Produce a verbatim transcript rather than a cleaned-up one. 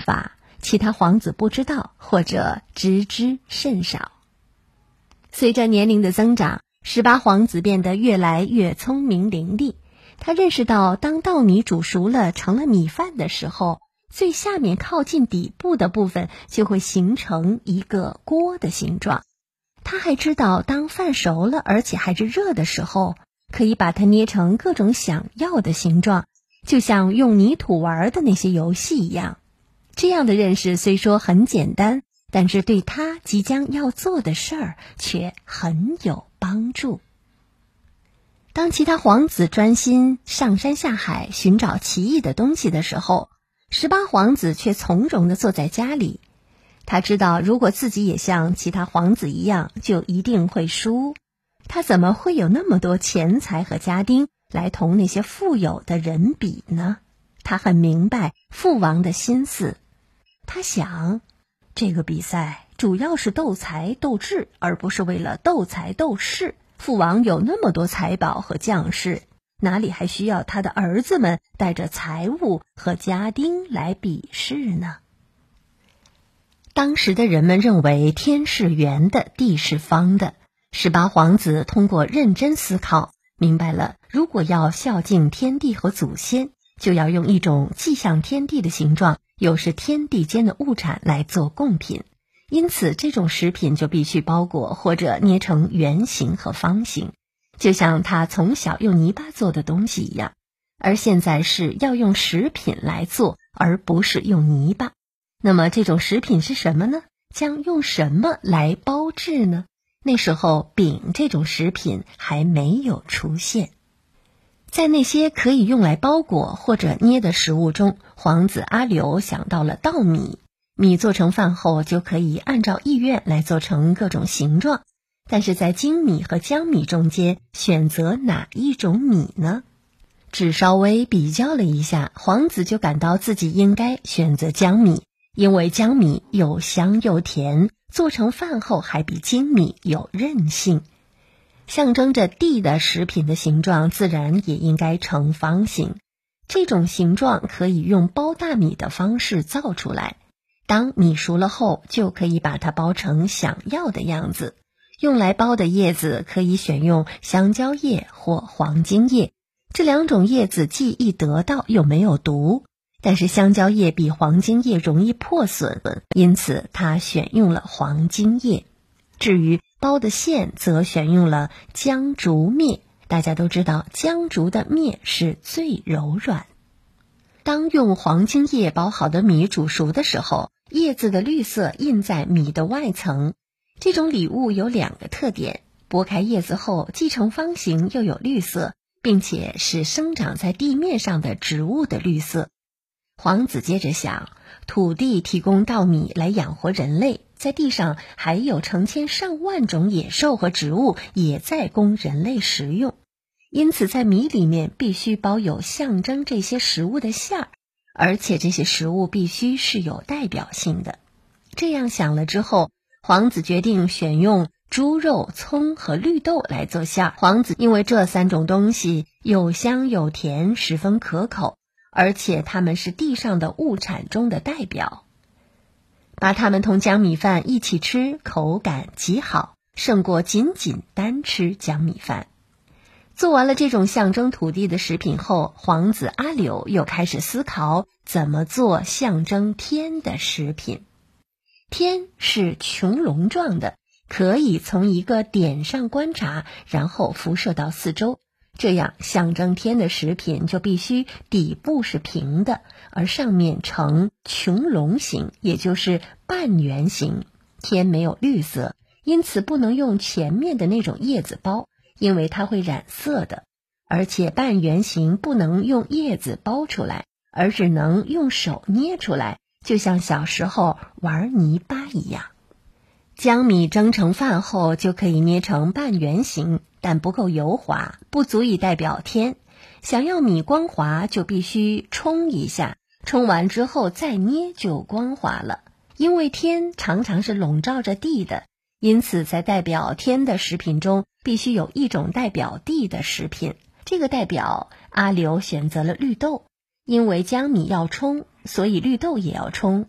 法，其他皇子不知道或者知之甚少。随着年龄的增长，十八皇子变得越来越聪明伶俐。他认识到，当稻米煮熟了成了米饭的时候，最下面靠近底部的部分就会形成一个锅的形状。他还知道，当饭熟了而且还是热的时候，可以把它捏成各种想要的形状，就像用泥土玩的那些游戏一样。这样的认识虽说很简单，但是对他即将要做的事儿却很有帮助。当其他皇子专心上山下海寻找奇异的东西的时候，十八皇子却从容地坐在家里。他知道，如果自己也像其他皇子一样，就一定会输。他怎么会有那么多钱财和家丁来同那些富有的人比呢？他很明白父王的心思。他想，这个比赛主要是斗才斗智，而不是为了斗才斗势。父王有那么多财宝和将士，哪里还需要他的儿子们带着财物和家丁来比试呢？当时的人们认为天是圆的，地是方的。十八皇子通过认真思考，明白了，如果要孝敬天地和祖先，就要用一种既像天地的形状，又是天地间的物产来做贡品。因此，这种食品就必须包裹或者捏成圆形和方形，就像他从小用泥巴做的东西一样。而现在是要用食品来做，而不是用泥巴。那么这种食品是什么呢？将用什么来包制呢？那时候饼这种食品还没有出现。在那些可以用来包裹或者捏的食物中，皇子阿柳想到了稻米。米做成饭后就可以按照意愿来做成各种形状，但是在精米和江米中间选择哪一种米呢？只稍微比较了一下，皇子就感到自己应该选择江米，因为江米又香又甜，做成饭后还比精米有韧性。象征着地的食品的形状自然也应该呈方形，这种形状可以用包大米的方式造出来。当米熟了后，就可以把它包成想要的样子。用来包的叶子可以选用香蕉叶或黄金叶，这两种叶子既易得到又没有毒，但是香蕉叶比黄金叶容易破损，因此他选用了黄金叶。至于包的馅，则选用了姜竹篾。大家都知道，姜竹的篾是最柔软。当用黄金叶包好的米煮熟的时候，叶子的绿色印在米的外层。这种礼物有两个特点：剥开叶子后既呈方形又有绿色，并且是生长在地面上的植物的绿色。皇子接着想，土地提供稻米来养活人类，在地上还有成千上万种野兽和植物也在供人类食用。因此在米里面必须包有象征这些食物的馅儿，而且这些食物必须是有代表性的。这样想了之后，皇子决定选用猪肉、葱和绿豆来做馅儿。皇子因为这三种东西又香又甜，十分可口，而且它们是地上的物产中的代表。把它们同江米饭一起吃，口感极好，胜过仅仅单吃江米饭。做完了这种象征土地的食品后，皇子阿柳又开始思考怎么做象征天的食品。天是穹隆状的，可以从一个点上观察，然后辐射到四周。这样象征天的食品就必须底部是平的，而上面呈穹隆形，也就是半圆形。天没有绿色，因此不能用前面的那种叶子包，因为它会染色的。而且半圆形不能用叶子包出来，而只能用手捏出来，就像小时候玩泥巴一样。将米蒸成饭后就可以捏成半圆形，但不够油滑，不足以代表天。想要米光滑，就必须冲一下，冲完之后再捏就光滑了。因为天常常是笼罩着地的，因此在代表天的食品中必须有一种代表地的食品。这个代表阿柳选择了绿豆，因为将米要冲，所以绿豆也要冲，